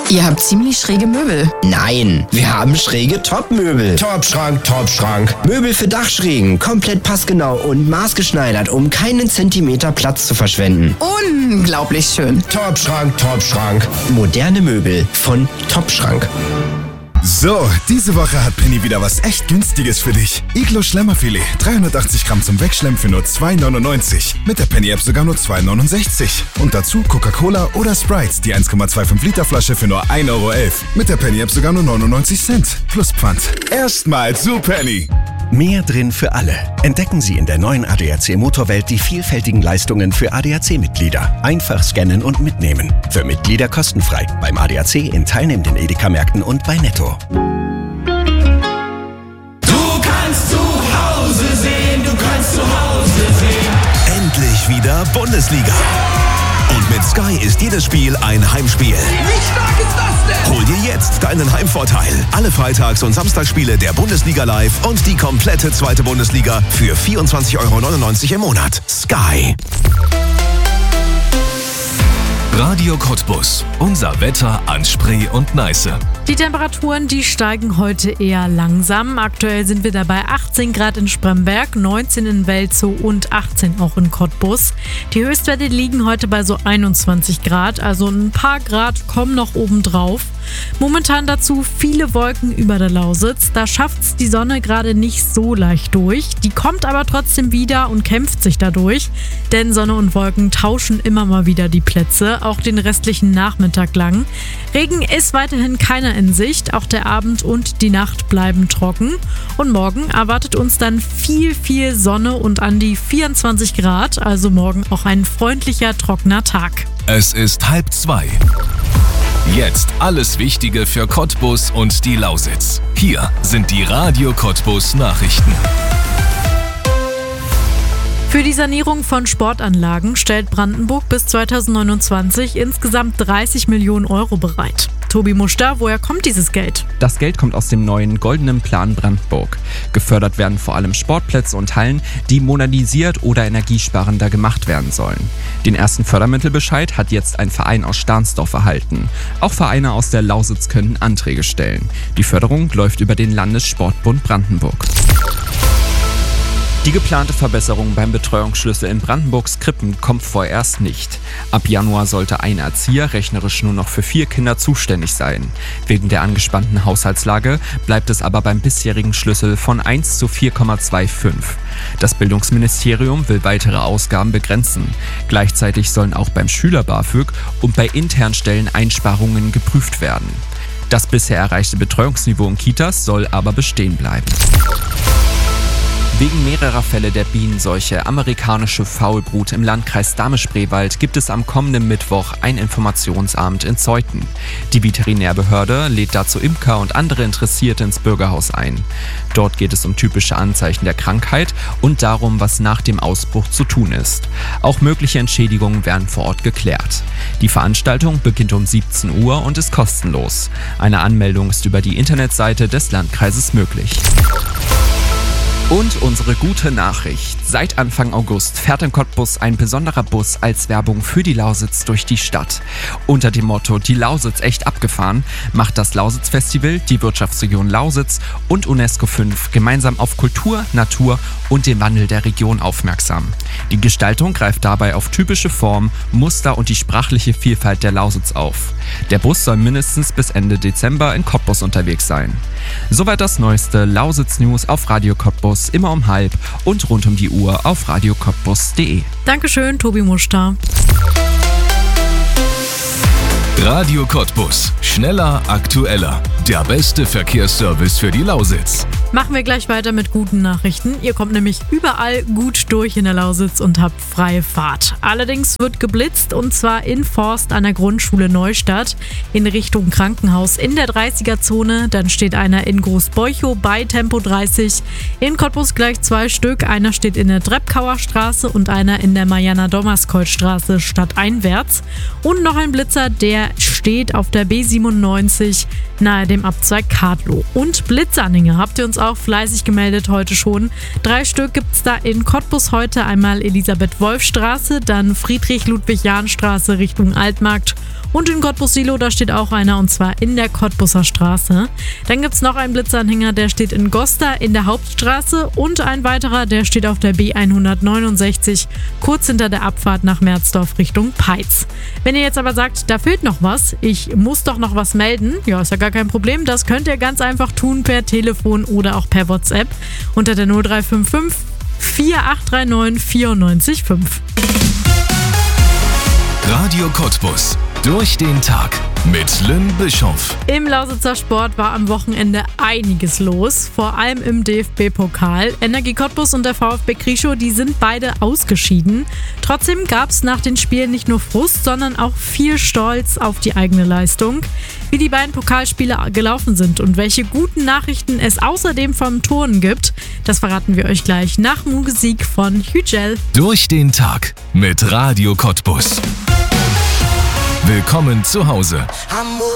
Ihr habt ziemlich schräge Möbel. Nein, wir haben schräge Topmöbel. Topschrank, Topschrank. Möbel für Dachschrägen, komplett passgenau und maßgeschneidert, um keinen Zentimeter Platz zu verschwenden. Unglaublich schön. Topschrank, Topschrank. Moderne Möbel von Topschrank. So, diese Woche hat Penny wieder was echt Günstiges für dich. Iglo Schlemmerfilet, 380 Gramm zum Wegschlemmen für nur 2,99. Mit der Penny-App sogar nur 2,69. Und dazu Coca-Cola oder Sprite, die 1,25 Liter Flasche für nur 1,11 Euro. Mit der Penny-App sogar nur 99 Cent. Plus Pfand. Erstmal zu Penny. Mehr drin für alle. Entdecken Sie in der neuen ADAC Motorwelt die vielfältigen Leistungen für ADAC-Mitglieder. Einfach scannen und mitnehmen. Für Mitglieder kostenfrei. Beim ADAC in teilnehmenden Edeka-Märkten und bei Netto. Du kannst zu Hause sehen, du kannst zu Hause sehen. Endlich wieder Bundesliga. Und mit Sky ist jedes Spiel ein Heimspiel. Wie stark ist das denn? Hol dir jetzt deinen Heimvorteil. Alle Freitags- und Samstagsspiele der Bundesliga live und die komplette zweite Bundesliga für 24,99 Euro im Monat. Sky. Radio Cottbus. Unser Wetter an Spree und Neiße. Die Temperaturen, die steigen heute eher langsam. Aktuell sind wir dabei 18 Grad in Spremberg, 19 in Welzow und 18 auch in Cottbus. Die Höchstwerte liegen heute bei so 21 Grad, also ein paar Grad kommen noch oben drauf. Momentan dazu viele Wolken über der Lausitz. Da schafft's die Sonne gerade nicht so leicht durch. Die kommt aber trotzdem wieder und kämpft sich dadurch. Denn Sonne und Wolken tauschen immer mal wieder die Plätze, auch den restlichen Nachmittag lang. Regen ist weiterhin keiner in Sicht. Auch der Abend und die Nacht bleiben trocken. Und morgen erwartet uns dann viel Sonne und an die 24 Grad. Also morgen auch ein freundlicher, trockener Tag. Es ist 1:30. Jetzt alles Wichtige für Cottbus und die Lausitz. Hier sind die Radio Cottbus Nachrichten. Für die Sanierung von Sportanlagen stellt Brandenburg bis 2029 insgesamt 30 Millionen Euro bereit. Tobi Muster, woher kommt dieses Geld? Das Geld kommt aus dem neuen Goldenen Plan Brandenburg. Gefördert werden vor allem Sportplätze und Hallen, die modernisiert oder energiesparender gemacht werden sollen. Den ersten Fördermittelbescheid hat jetzt ein Verein aus Stahnsdorf erhalten. Auch Vereine aus der Lausitz können Anträge stellen. Die Förderung läuft über den Landessportbund Brandenburg. Die geplante Verbesserung beim Betreuungsschlüssel in Brandenburgs Krippen kommt vorerst nicht. Ab Januar sollte ein Erzieher rechnerisch nur noch für 4 Kinder zuständig sein. Wegen der angespannten Haushaltslage bleibt es aber beim bisherigen Schlüssel von 1 zu 4,25. Das Bildungsministerium will weitere Ausgaben begrenzen. Gleichzeitig sollen auch beim Schüler-BAföG und bei internen Stellen Einsparungen geprüft werden. Das bisher erreichte Betreuungsniveau in Kitas soll aber bestehen bleiben. Wegen mehrerer Fälle der Bienenseuche amerikanische Faulbrut im Landkreis Dahme-Spreewald gibt es am kommenden Mittwoch ein Informationsabend in Zeuthen. Die Veterinärbehörde lädt dazu Imker und andere Interessierte ins Bürgerhaus ein. Dort geht es um typische Anzeichen der Krankheit und darum, was nach dem Ausbruch zu tun ist. Auch mögliche Entschädigungen werden vor Ort geklärt. Die Veranstaltung beginnt um 17 Uhr und ist kostenlos. Eine Anmeldung ist über die Internetseite des Landkreises möglich. Und unsere gute Nachricht. Seit Anfang August fährt in Cottbus ein besonderer Bus als Werbung für die Lausitz durch die Stadt. Unter dem Motto "Die Lausitz echt abgefahren" macht das Lausitz-Festival, die Wirtschaftsregion Lausitz und UNESCO 5 gemeinsam auf Kultur, Natur und den Wandel der Region aufmerksam. Die Gestaltung greift dabei auf typische Formen, Muster und die sprachliche Vielfalt der Lausitz auf. Der Bus soll mindestens bis Ende Dezember in Cottbus unterwegs sein. Soweit das neueste Lausitz-News auf Radio Cottbus, immer um 12:30 und rund um die Uhr auf radiocottbus.de. Dankeschön, Tobi Muster. Radio Cottbus. Schneller, aktueller. Der beste Verkehrsservice für die Lausitz. Machen wir gleich weiter mit guten Nachrichten. Ihr kommt nämlich überall gut durch in der Lausitz und habt freie Fahrt. Allerdings wird geblitzt und zwar in Forst an der Grundschule Neustadt in Richtung Krankenhaus in der 30er-Zone. Dann steht einer in Großbeuchow bei Tempo 30. In Cottbus gleich 2 Stück. Einer steht in der Treppkauer Straße und einer in der Mariana-Dommerskreuz-Straße stadteinwärts. Und noch ein Blitzer, der steht auf der B97 nahe dem Abzweig Kadlow. Und Blitzanhänger habt ihr uns auch fleißig gemeldet heute schon. 3 Stück gibt's da in Cottbus heute. Einmal Elisabeth-Wolf-Straße, dann Friedrich-Ludwig-Jahn-Straße Richtung Altmarkt. Und in Cottbus-Silo, da steht auch einer, und zwar in der Cottbuser Straße. Dann gibt's noch einen Blitzanhänger, der steht in Goster in der Hauptstraße, und ein weiterer, der steht auf der B169, kurz hinter der Abfahrt nach Merzdorf Richtung Peitz. Wenn ihr jetzt aber sagt, da fehlt noch was, ich muss doch noch was melden, ja, ist ja gar kein Problem, das könnt ihr ganz einfach tun per Telefon oder auch per WhatsApp unter der 0355 4839 945. Radio Cottbus. Durch den Tag mit Lynn Bischoff. Im Lausitzer Sport war am Wochenende einiges los, vor allem im DFB-Pokal. Energie Cottbus und der VfB Krischow, die sind beide ausgeschieden. Trotzdem gab es nach den Spielen nicht nur Frust, sondern auch viel Stolz auf die eigene Leistung. Wie die beiden Pokalspiele gelaufen sind und welche guten Nachrichten es außerdem vom Turnen gibt, das verraten wir euch gleich nach Musik von Hügel. Durch den Tag mit Radio Cottbus. Willkommen zu Hause.